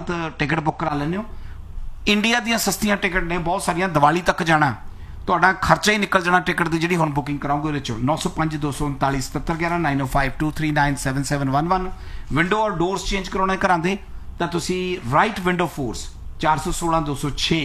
तुरंत ticket book करा लें। इंडिया दी सस्तियां टिकट ने बहुत सारिया, दिवाली तक जाना ਤੁਹਾਡਾ ਖਰਚਾ ਹੀ ਨਿਕਲ ਜਾਣਾ टिकट की ਜਿਹੜੀ ਹੁਣ ਬੁਕਿੰਗ ਕਰਾਓਗੇ ਉਹਦੇ 'ਚੋਂ 905 239 7711 905 239 7711 ਵਿੰਡੋ ਔਰ ਡੋਰਸ ਚੇਂਜ ਕਰਾਉਣੇ ਘਰਾਂ ਦੇ ਤਾਂ ਤੁਸੀਂ right window force 416 206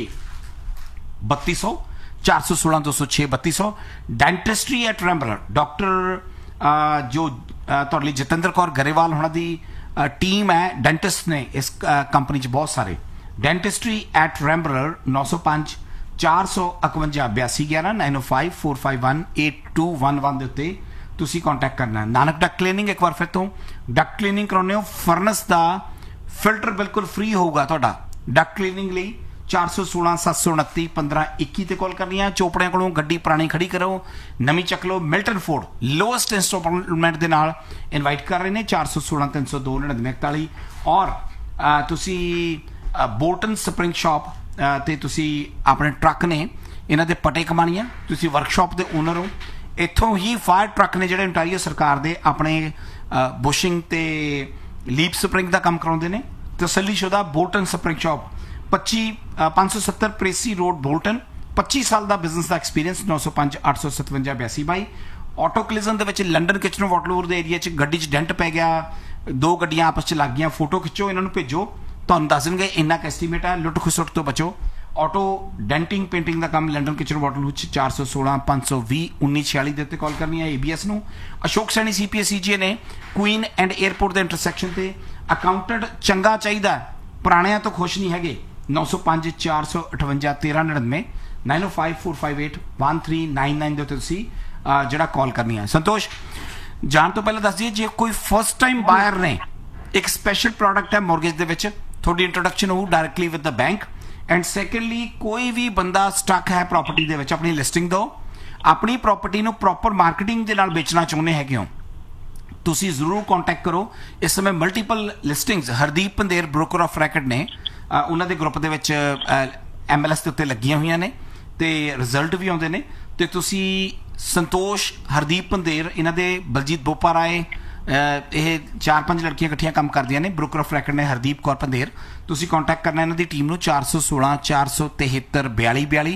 3200 416 206 3200 ਡੈਂਟਿਸਟਰੀ at ਰੈਂਬਲਰ doctor ਜੋ ਤੁਹਾਡੇ ਲਈ ਜਤਿੰਦਰ ਕੌਰ ਗਰੇਵਾਲ ਹੋਣਾ ਦੀ ਟੀਮ ਹੈ ਡੈਂਟਿਸਟ ਨੇ ਇਸ ਕੰਪਨੀ 'ਚ ਬਹੁਤ ਸਾਰੇ ਡੈਂਟਿਸਟਰੀ ਐਟ ਰੈਂਬਲਰ 905 451 82 11 905 451 8211 ਦੇ ਉੱਤੇ ਤੁਸੀਂ ਕੰਟੈਕਟ ਕਰਨਾ। ਨਾਨਕ ਡਕ ਕਲੀਨਿੰਗ ਇੱਕ ਵਾਰ ਫਿਰ ਤੋਂ ਡਕ ਕਲੀਨਿੰਗ ਕਰਾਉਂਦੇ ਹੋ ਫਰਨਸ ਦਾ ਫਿਲਟਰ ਬਿਲਕੁਲ ਫ੍ਰੀ ਹੋਊਗਾ ਤੁਹਾਡਾ। ਡਕ ਕਲੀਨਿੰਗ ਲਈ 416 729 1521 ਤੇ ਕਾਲ ਕਰਨੀ ਹੈ। ਚੋਪੜਿਆਂ ਕੋਲੋਂ ਗੱਡੀ ਪੁਰਾਣੀ ਖੜੀ ਕਰੋ, ਨਵੀਂ ਚੱਕ ਲਓ। ਮਿਲਟਨ ਫੋਰਡ ਲੋਐਸਟ ਇੰਸਟਾਲਮੈਂਟ ਦੇ ਨਾਲ ਇਨਵਾਈਟ ਕਰ ਰਹੇ ਨੇ 416 302 9941 ਔਰ ਤੁਸੀਂ ਬੋਲਟਨ ਸਪਰਿੰਗ ਸ਼ਾਪ ਤੇ ਤੁਸੀਂ ਆਪਣੇ ਟਰੱਕ ਨੇ ਇਹਨਾਂ ਦੇ ਪਟੇ ਕਮਾਣੀਆਂ, ਤੁਸੀਂ ਵਰਕਸ਼ਾਪ ਦੇ ਓਨਰ ਹੋ। ਇੱਥੋਂ ਹੀ ਫਾਇਰ ਟਰੱਕ ਨੇ ਜਿਹੜੇ ontario ਸਰਕਾਰ ਦੇ ਆਪਣੇ ਬੁਸ਼ਿੰਗ ਤੇ ਲੀਪ ਸਪਰਿੰਗ ਦਾ ਕੰਮ ਕਰਾਉਂਦੇ ਨੇ। ਤਸੱਲੀਸ਼ੁਦਾ Bolton spring shop 570 ਪ੍ਰੇਸੀ road Bolton 25 ਸਾਲ ਦਾ ਬਿਜ਼ਨਸ ਦਾ ਐਕਸਪੀਰੀਅੰਸ 905 857 8222 ਆਟੋ ਕਲਿਜ਼ਨ ਦੇ ਵਿੱਚ ਲੰਡਨ ਕਿਚਨਰ ਵਾਟਰਲੂਰ ਦੇ ਏਰੀਆ 'ਚ ਗੱਡੀ 'ਚ ਡੈਂਟ ਪੈ ਗਿਆ, ਦੋ ਗੱਡੀਆਂ ਆਪਸ 'ਚ ਲੱਗ ਗਈਆਂ, ਫੋਟੋ ਖਿੱਚੋ, ਇਹਨਾਂ ਨੂੰ ਭੇਜੋ, ਤੁਹਾਨੂੰ ਦੱਸ ਦੇਣਗੇ ਇੰਨਾ ਕੁ ਐਸਟੀਮੇਟ ਹੈ। ਲੁੱਟ ਖਸੁੱਟ ਤੋਂ ਬਚੋ। ਆਟੋ ਡੈਂਟਿੰਗ ਪੇਂਟਿੰਗ ਦਾ ਕੰਮ ਲੰਡਨ ਕਿਚਨ ਵਾਟਰਲੂਰ 'ਚ 416 520 1946 ਦੇ ਉੱਤੇ ਕਾਲ ਕਰਨੀ ਹੈ। ABS ਨੂੰ ਅਸ਼ੋਕ ਸੈਣੀ CPA ਨੇ ਕੁਈਨ ਐਂਡ 에ਅਰਪੋਰਟ ਦੇ ਇੰਟਰਸੈਕਸ਼ਨ ਤੇ ਅਕਾਊਂਟੈਂਟ ਚੰਗਾ ਚਾਹੀਦਾ, ਪੁਰਾਣਿਆਂ ਤੋਂ ਖੁਸ਼ ਨਹੀਂ ਹੈਗੇ। 905 458 1399 905 458 1399 ਦੇ ਉੱਤੇ ਤੁਸੀਂ ਜਿਹੜਾ ਕਾਲ ਕਰਨੀ ਹੈ। ਸੰਤੋਸ਼ ਜਾਣ ਤੋਂ ਪਹਿਲਾਂ ਦੱਸ ਦਈਏ ਜੇ ਕੋਈ ਫਸਟ ਟਾਈਮ ਬਾਇਰ ਨੇ ਇੱਕ ਸਪੈਸ਼ਲ ਪ੍ਰੋਡਕਟ ਹੈ ਮੌਰਗੇਜ ਦੇ ਵਿੱਚ, ਤੁਹਾਡੀ ਇੰਟਰੋਡਕਸ਼ਨ ਹੋਊ directly with the bank. And secondly ਕੋਈ ਵੀ ਬੰਦਾ ਸਟਕ ਹੈ ਪ੍ਰਾਪਰਟੀ ਦੇ ਵਿੱਚ, ਆਪਣੀ ਲਿਸਟਿੰਗ ਦਿਓ। ਆਪਣੀ ਪ੍ਰਾਪਰਟੀ ਨੂੰ ਪ੍ਰੋਪਰ ਮਾਰਕੀਟਿੰਗ ਦੇ ਨਾਲ ਵੇਚਣਾ ਚਾਹੁੰਦੇ ਹੈਗੇ ਹੋ, ਤੁਸੀਂ ਜ਼ਰੂਰ ਕੰਟੈਕਟ ਕਰੋ। ਇਸ ਸਮੇਂ multiple listings Hardeep Pander broker of racket ਨੇ, ਉਹਨਾਂ ਦੇ ਗਰੁੱਪ ਦੇ ਵਿੱਚ MLS ਦੇ ਉੱਤੇ ਲੱਗੀਆਂ ਹੋਈਆਂ ਨੇ ਤੇ ਰਿਜ਼ਲਟ ਵੀ ਆਉਂਦੇ ਨੇ। ਤੇ ਤੁਸੀਂ ਸੰਤੋਸ਼ ਹਰਦੀਪ ਪੰਦੇਰ, ਇਹਨਾਂ ਦੇ ਬਲਜੀਤ ਬੋਪਾ ਰਾਏ, ਇਹ 4-5 ਲੜਕੀਆਂ ਇਕੱਠੀਆਂ ਕੰਮ ਕਰਦੀਆਂ ਨੇ। ਬ੍ਰੋਕਰ ਆਫ ਰੈਕਟ ਨੇ ਹਰਦੀਪ ਕੌਰ ਪੰਦੇਰ। ਤੁਸੀਂ ਕੰਟੈਕਟ ਕਰਨਾ ਇਹਨਾਂ ਦੀ ਟੀਮ ਨੂੰ 416 473 4242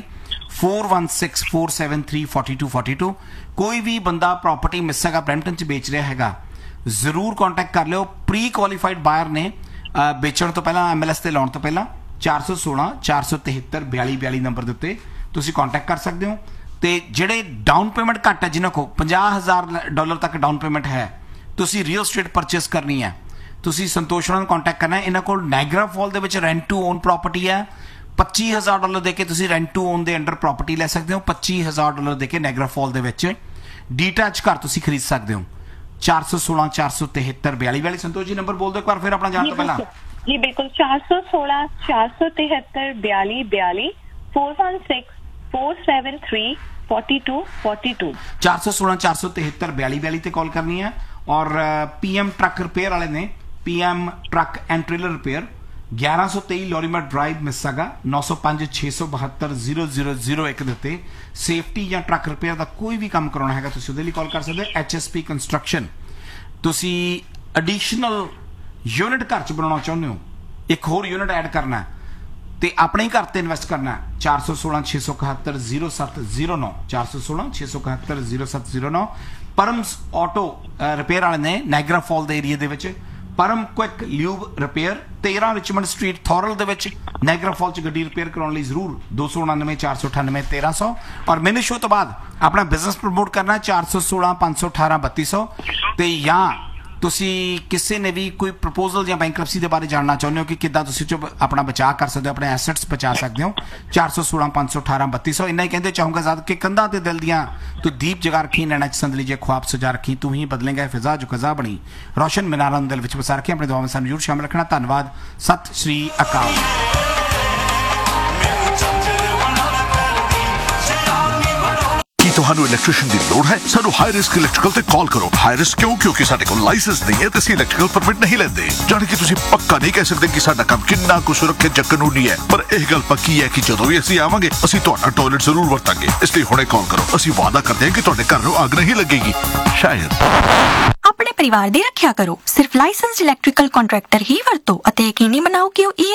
416 473 4242। ਕੋਈ ਵੀ ਬੰਦਾ ਪ੍ਰਾਪਰਟੀ ਮਿਸਿਸਾਗਾ ਬ੍ਰੈਂਪਟਨ 'ਚ ਵੇਚ ਰਿਹਾ ਹੈਗਾ, ਜ਼ਰੂਰ ਕੰਟੈਕਟ ਕਰ ਲਿਓ। ਪ੍ਰੀ ਕੁਆਲੀਫਾਈਡ ਬਾਇਰ ਨੇ ਵੇਚਣ ਤੋਂ ਪਹਿਲਾਂ, MLS ਤੇ ਲਾਉਣ ਤੋਂ ਪਹਿਲਾਂ 416 473 4242 ਨੰਬਰ ਦੇ ਉੱਤੇ ਤੁਸੀਂ ਕੰਟੈਕਟ ਕਰ ਸਕਦੇ ਹੋ। ਤੇ ਜਿਹੜੇ ਡਾਊਨ ਪੇਮੈਂਟ ਘੱਟ ਹੈ, ਜਿਨ੍ਹਾਂ ਕੋਲ $50,000 ਤੱਕ ਡਾਊਨ ਪੇਮੈਂਟ ਹੈ, ਤੁਸੀਂ ਰੀਅਲ ਸਟੇਟ ਪਰਚੇਸ ਕਰਨੀ ਹੈ, ਤੁਸੀਂ ਸੰਤੋਸ਼ ਨਾਲ ਕੰਟੈਕਟ ਕਰਨਾ ਹੈ। ਇਹਨਾਂ ਕੋਲ ਨਾਇਗਰਾ ਫਾਲ ਦੇ ਵਿੱਚ ਰੈਂਟ ਟੂ ਓਨ ਪ੍ਰਾਪਰਟੀ ਹੈ। $25,000 ਦੇ ਕੇ ਤੁਸੀਂ ਰੈਂਟ ਟੂ ਓਨ ਦੇ ਅੰਡਰ ਪ੍ਰਾਪਰਟੀ ਲੈ ਸਕਦੇ ਹੋ। $25,000 ਦੇ ਕੇ ਨਾਇਗਰਾ ਫਾਲ ਦੇ ਵਿੱਚ ਡੀਟੈਚ ਘਰ ਤੁਸੀਂ ਖਰੀਦ ਸਕਦੇ ਹੋ। 416 473 4242। ਸੰਤੋਸ਼ ਜੀ ਨੰਬਰ ਬੋਲ ਦਿਓ ਇੱਕ ਵਾਰ ਫਿਰ ਆਪਣਾ ਜਾਣ ਤੋਂ ਪਹਿਲਾਂ। ਜੀ ਬਿਲਕੁਲ 416 473 4242 416 473 4242 416 473 4242 ਤੇ ਕਾਲ ਕਰਨੀ ਹੈ। ਔਰ PM ਟਰੱਕ ਰਿਪੇਅਰ ਵਾਲੇ ਨੇ, PM truck and trailer repair 1123 ਲੋਰੀਮਰ drive ਮਿਸਾਗਾ 905 672 0001 ਦੇ ਉੱਤੇ ਸੇਫਟੀ ਜਾਂ ਟਰੱਕ ਰਿਪੇਅਰ ਦਾ ਕੋਈ ਵੀ ਕੰਮ ਕਰਾਉਣਾ ਹੈਗਾ ਤੁਸੀਂ ਉਹਦੇ ਲਈ ਕਾਲ ਕਰ ਸਕਦੇ ਹੋ। HSP ਕੰਸਟਰਕਸ਼ਨ, ਤੁਸੀਂ ਐਡੀਸ਼ਨਲ ਯੂਨਿਟ ਘਰ 'ਚ ਬਣਾਉਣਾ ਚਾਹੁੰਦੇ ਹੋ, ਇੱਕ ਹੋਰ ਯੂਨਿਟ ਐਡ ਕਰਨਾ ਤੇ ਆਪਣੇ ਹੀ ਘਰ ਤੇ ਇਨਵੈਸਟ ਕਰਨਾ, 416 671 0709 416 671 0709। ਪਰਮਸ ਆਟੋ ਰਿਪੇਅਰ ਵਾਲੇ ਨੇ ਨਾਇਗਰਾ ਫਾਲ ਦੇ ਏਰੀਆ ਦੇ ਵਿੱਚ। ਪਰਮ quick lube repair 13 Richmond street ਥੋਰਲ ਦੇ ਵਿੱਚ ਨਾਇਗਰਾ ਫਾਲ 'ਚ ਗੱਡੀ ਰਿਪੇਅਰ ਕਰਾਉਣ ਲਈ ਜ਼ਰੂਰ 299 498 1300। ਔਰ ਮੈਨੂੰ ਸ਼ੋ ਤੋਂ ਬਾਅਦ ਆਪਣਾ ਬਿਜ਼ਨਸ ਪ੍ਰਮੋਟ ਕਰਨਾ 416 518 3200 ਤੇ ਜਾਂ ਤੁਸੀਂ ਕਿਸੇ ਨੇ ਵੀ ਕੋਈ ਪ੍ਰਪੋਜ਼ਲ ਜਾਂ ਬੈਂਕਰਪਸੀ ਦੇ ਬਾਰੇ ਜਾਣਨਾ ਚਾਹੁੰਦੇ ਹੋ ਕਿ ਕਿੱਦਾਂ ਤੁਸੀਂ ਆਪਣਾ ਬਚਾਅ ਕਰ ਸਕਦੇ ਹੋ, ਆਪਣੇ ਐਸੈਟਸ ਬਚਾ ਸਕਦੇ ਹੋ, 416 518 3200। ਇੰਨਾ ਹੀ ਕਹਿੰਦੇ ਚਾਹੂੰਗਾ ਜ਼ਾਦ ਕਿ ਕੰਧਾਂ ਤੇ ਦਿਲ ਦੀਆਂ ਤੂੰ ਦੀਪ ਜਗਾ ਰੱਖੀ, ਨੈਣਾ 'ਚ ਸੰਦਲੀ ਜੇ ख्वाब ਸਜਾ ਰੱਖੀ, ਤੂੰ ਹੀ ਬਦਲੇਗਾ ਫਿਜ਼ਾ ਜੋ ਕਜ਼ਾ ਬਣੀ, ਰੋਸ਼ਨ ਮਿਨਾਰਾਂ ਦਿਲ ਵਿੱਚ ਵਸਾ ਰੱਖੀ। ਆਪਣੇ ਦੁਆਵਾਂ ਸਾਨੂੰ ਜ਼ਰੂਰ ਸ਼ਾਮਿਲ ਰੱਖਣਾ। ਧੰਨਵਾਦ। ਸਤਿ ਸ਼੍ਰੀ ਅਕਾਲ। ਤੁਹਾਨੂੰ ਇਲੈਕਟ੍ਰੀਸ਼ੀਅਨ ਦੀ ਲੋੜ ਹੈ, ਸਾਨੂੰ ਹਾਈ ਰਿਸਕ ਇਲੈਕਟ੍ਰੀਕਲ ਤੇ ਕਾਲ ਕਰੋ। ਹਾਈ ਰਿਸਕ ਕਿਉਂ? ਕਿਉਂਕਿ ਸਾਡੇ ਕੋਲ ਲਾਇਸੈਂਸ ਨਹੀਂ ਹੈ ਤੇ ਅਸੀਂ ਇਲੈਕਟ੍ਰੀਕਲ ਪਰਮਿਟ ਨਹੀਂ ਲੈਂਦੇ। ਜਾਣੀ ਕਿ ਤੁਸੀਂ ਪੱਕਾ ਨਹੀਂ ਕਹਿ ਸਕਦੇ ਕਿ ਸਾਡਾ ਕੰਮ ਕਿੰਨਾ ਕੁ ਸੁਰੱਖਿਅਤ ਜਾਂ ਕਾਨੂੰਨੀ ਹੈ, ਪਰ ਇਹ ਗੱਲ ਪੱਕੀ ਹੈ ਕਿ ਜਦੋਂ ਵੀ ਅਸੀਂ ਆਵਾਂਗੇ ਅਸੀਂ ਤੁਹਾਡਾ ਟਾਇਲਟ ਜ਼ਰੂਰ ਵਰਤਾਂਗੇ। ਇਸ ਲਈ ਹੁਣੇ ਕਾਲ ਕਰੋ। ਅਸੀਂ ਵਾਅਦਾ ਕਰਦੇ ਹਾਂ ਕਿ ਤੁਹਾਡੇ ਘਰ ਨੂੰ ਅੱਗ ਨਹੀਂ ਲੱਗੇਗੀ। ਸ਼ਾਇਦ ਆਪਣੇ ਪਰਿਵਾਰ ਦੀ ਰੱਖਿਆ ਕਰੋ। ਸਿਰਫ ਲਾਇਸੈਂਸਡ ਇਲੈਕਟ੍ਰੀਕਲ ਕੰਟਰੈਕਟਰ ਹੀ ਵਰਤੋ ਅਤੇ ਯਕੀਨੀ ਬਣਾਓ ਕਿ ਉਹ